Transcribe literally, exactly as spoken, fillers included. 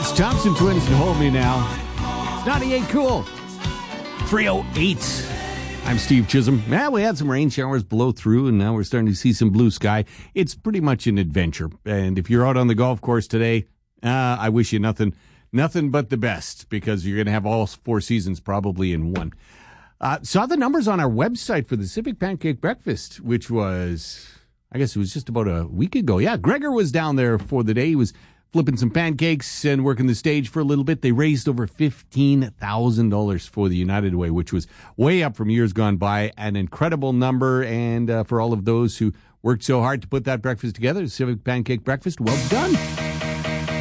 It's Thompson Twins and Hold Me Now. It's ninety-eight Cool. three oh eight. I'm Steve Chisholm. Yeah, we had some rain showers blow through, and now we're starting to see some blue sky. It's pretty much an adventure. And if you're out on the golf course today, uh, I wish you nothing, nothing but the best, because you're going to have all four seasons probably in one. Uh, saw the numbers on our website for the Civic Pancake Breakfast, which was, I guess it was just about a week ago. Yeah, Gregor was down there for the day. He was flipping some pancakes and working the stage for a little bit. They raised over fifteen thousand dollars for the United Way, which was way up from years gone by. An incredible number. And uh, for all of those who worked so hard to put that breakfast together, Civic Pancake Breakfast, well done.